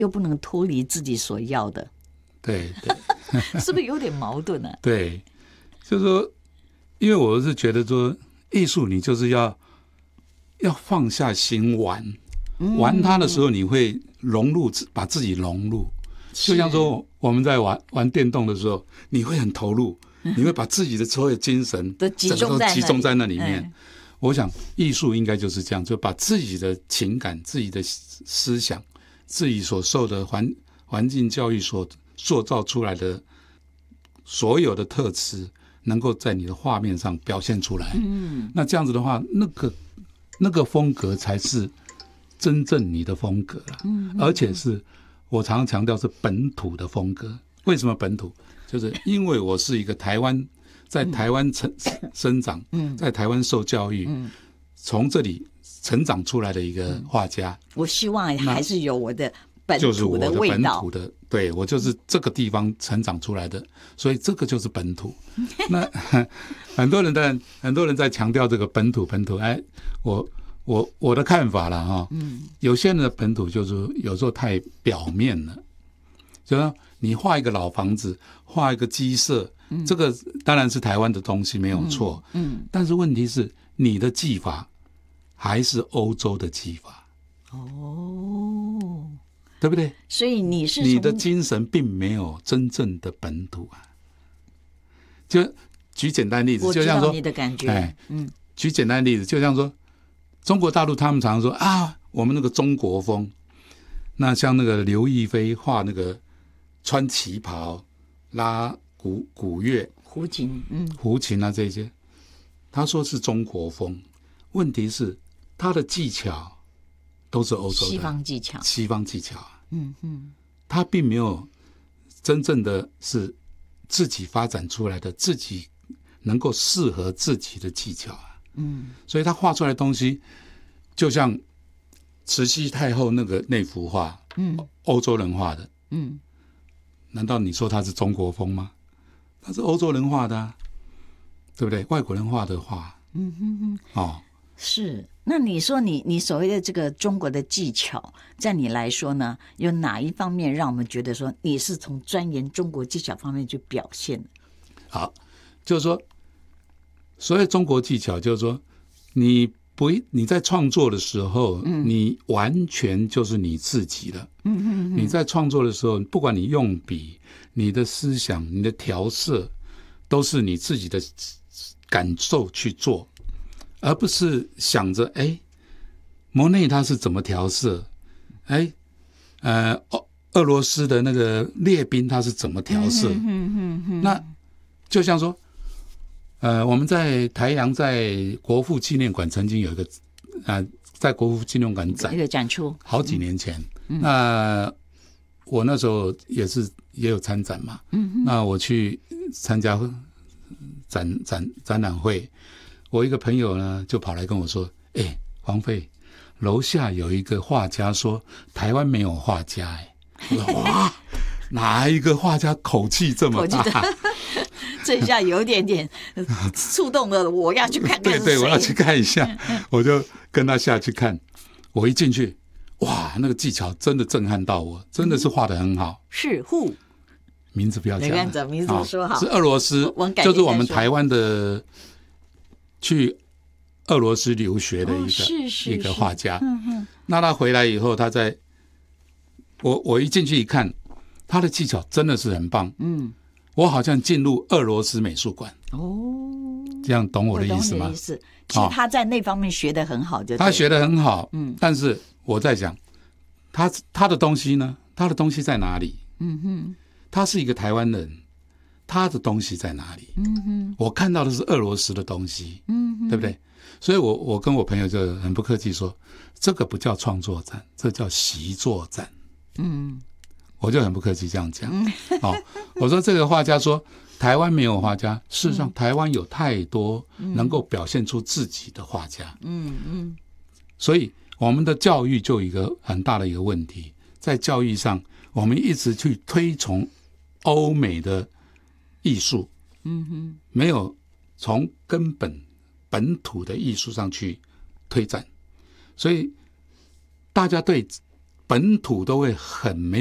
又不能脱离自己所要的， 对对， 是不是有点矛盾呢？ 对，就是说，因为我是觉得说，艺术你就是要放下心玩，玩它的时候你会融入，把自己融入。就像说我们在玩电动的时候，你会很投入，你会把自己的所有精神都集中在那里面。我想艺术应该就是这样，就把自己的情感、自己的思想、自己所受的环境教育所塑造出来的所有的特质，能够在你的画面上表现出来。那这样子的话，那个风格才是真正你的风格了。而且是我常常强调是本土的风格。为什么本土？就是因为我是一个在台湾生长，在台湾受教育，从这里成长出来的一个画家。我希望还是有我的本土的味道，就是我的本土的， 对，我就是这个地方成长出来的，所以这个就是本土。那很多人在强调这个本土，哎，我的看法啦哈，有些人的本土就是有时候太表面了，就是你画一个老房子，画一个鸡舍。这个当然是台湾的东西没有错，但是问题是你的技法还是欧洲的技法，对不对？ 所以你的精神并没有真正的本土啊。就举简单例子，就像说你的感觉， 举简单例子，就像说中国大陆他们常常说啊，我们那个中国风，那像那个刘亦菲画那个穿旗袍拉古乐、 胡琴啊这些，他说是中国风，问题是他的技巧都是欧洲的西方技巧，他并没有真正的是自己发展出来的，自己能够适合自己的技巧啊，所以他画出来的东西，就像慈禧太后那幅画，欧洲人画的，难道你说他是中国风吗？他是欧洲人画的啊，对不对？外国人画的画， 是。那你说你所谓的这个中国的技巧，在你来说呢，有哪一方面让我们觉得说你是从钻研中国技巧方面去表现的？ 好，就是说，所谓中国技巧，就是说你在创作的时候，你完全就是你自己了。你在创作的时候，不管你用笔、你的思想、你的调色，都是你自己的感受去做，而不是想着莫内他是怎么调色，俄罗斯的那个列宾他是怎么调色。那就像说，我们在台阳在国父纪念馆曾经有一个在国父纪念馆展， 一个展出， 好几年前。那我那时候也有参展嘛，那我去参加展览会，我一个朋友呢就跑来跟我说：“黄飞，楼下有一个画家说台湾没有画家。”我说：“哇，哪一个画家口气这么大？” 这下有点触动了，我要去看看是谁。 对，我要去看一下，我就跟他下去看。我一进去，哇，那个技巧真的震撼到我，真的是画得很好。 是who？ 名字不要讲了， 名字说好。 是俄罗斯，就是我们台湾的去俄罗斯留学的一个画家。那他回来以后，我一进去一看，他的技巧真的是很棒。我好像进入俄罗斯美术馆。这样懂我的意思吗？ 其实他在那方面学得很好， 他学得很好。但是我在讲他的东西呢？他的东西在哪里？他是一个台湾人，他的东西在哪里？我看到的是俄罗斯的东西，对不对？所以我跟我朋友就很不客气说，这个不叫创作展，这叫习作展。我就很不客气这样讲。我说这个画家说台湾没有画家，事实上台湾有太多能够表现出自己的画家。所以我们的教育就有一个很大的一个问题，在教育上我们一直去推崇欧美的艺术，没有从根本土的艺术上去推展，所以大家对本土都会很没